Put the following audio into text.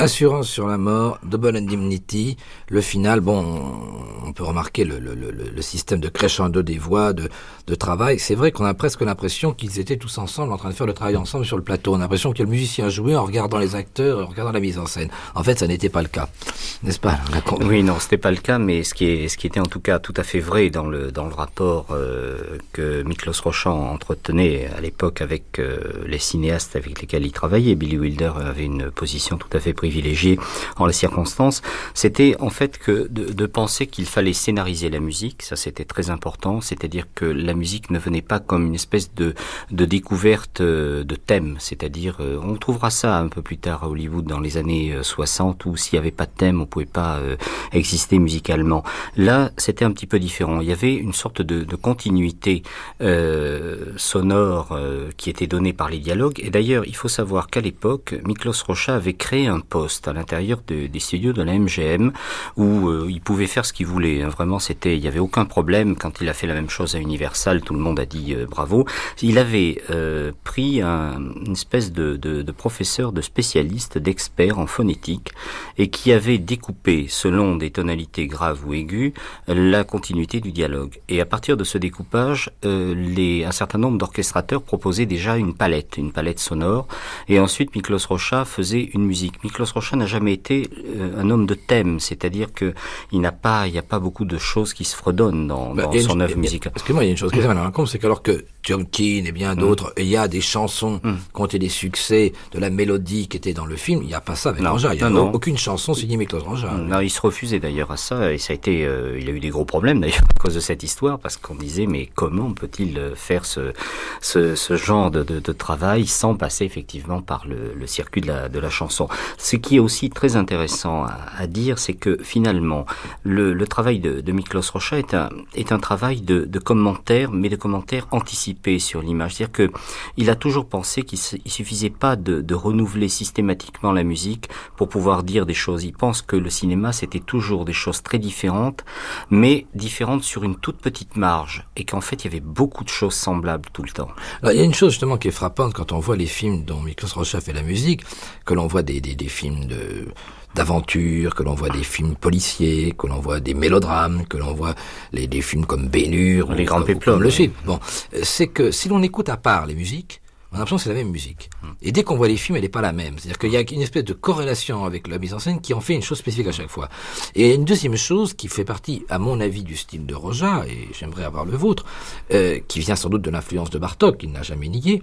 Assurance sur la mort, Double Indemnity, le final, on peut remarquer le système de crescendo des voix, de travail. C'est vrai qu'on a presque l'impression qu'ils étaient tous ensemble en train de faire le travail ensemble sur le plateau. On a l'impression que le musicien jouait en regardant les acteurs, en regardant la mise en scène. En fait, ça n'était pas le cas. N'est-ce pas? Oui, non, c'était pas le cas, mais ce qui était en tout cas tout à fait vrai dans le rapport que Miklos Rozsa entretenait à l'époque avec les cinéastes avec lesquels il travaillait. Billy Wilder avait une position tout à fait privilégiée en les circonstances. C'était en fait que de penser qu'il fallait scénariser la musique, ça c'était très important, c'est-à-dire que la musique ne venait pas comme une espèce de découverte de thème, c'est-à-dire on trouvera ça un peu plus tard à Hollywood dans les années 60 où s'il n'y avait pas de thème, on pouvait pas exister musicalement. Là, c'était un petit peu différent. Il y avait une sorte de continuité sonore qui était donnée par les dialogues. Et d'ailleurs, il faut savoir qu'à l'époque, Miklos Rozsa avait créé un poste à l'intérieur des studios de la MGM où il pouvait faire ce qu'il voulait. Vraiment, il y avait aucun problème. Quand il a fait la même chose à Universal, tout le monde a dit bravo. Il avait pris une espèce de professeur, de spécialiste, d'expert en phonétique et qui avait découpé, selon des tonalités graves ou aiguës, la continuité du dialogue. Et à partir de ce découpage, un certain nombre d'orchestrateurs proposaient déjà une palette sonore. Et ensuite, Miklos Rozsa faisait une musique. Miklos Rozsa n'a jamais été un homme de thème, c'est-à-dire que il n'y a pas beaucoup de choses qui se fredonnent dans son œuvre musicale. Parce que moi, il y a une chose que j'aimerais raconter, c'est qu'alors que Tiomkin et bien d'autres, il y a des chansons qui ont été des succès, de la mélodie qui était dans le film, il n'y a pas ça avec Rozsa. Il n'y a aucune chanson signée Miklos Rozsa. Non, il se refusait d'ailleurs à ça, et ça a été, il a eu des gros problèmes d'ailleurs à cause de cette histoire, parce qu'on disait, mais comment peut-il faire ce genre de travail sans passer effectivement par le circuit de la chanson. Ce qui est aussi très intéressant à dire, c'est que finalement, le travail de Miklos Rozsa est un travail de commentaire, mais de commentaire anticipé sur l'image. C'est-à-dire que il a toujours pensé qu'il suffisait pas de renouveler systématiquement la musique pour pouvoir dire des choses. Il pense que le cinéma, c'était toujours des choses très différentes, mais différentes sur une toute petite marge, et qu'en fait, il y avait beaucoup de choses semblables tout le temps. Alors, il y a une chose justement qui est frappante quand on voit les films dont Miklos Rozsa fait la musique, que l'on voit des films d'aventure, que l'on voit des films policiers, que l'on voit des mélodrames, que l'on voit des films comme Ben-Hur, les grands péplums, comme le film. Bon, c'est que si l'on écoute à part les musiques, on a l'impression que c'est la même musique. Et dès qu'on voit les films, elle n'est pas la même. C'est-à-dire qu'il y a une espèce de corrélation avec la mise en scène qui en fait une chose spécifique à chaque fois. Et une deuxième chose qui fait partie, à mon avis, du style de Rozsa, et j'aimerais avoir le vôtre, qui vient sans doute de l'influence de Bartók, qu'il n'a jamais nié,